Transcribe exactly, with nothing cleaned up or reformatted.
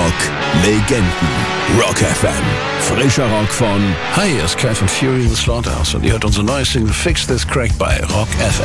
Rock-Legenden. Rock F M. Frischer Rock von... Hi, hier ist Kai von Fury in the Slaughterhouse und ihr hört unsere neue Single Fix This Crack bei Rock F M.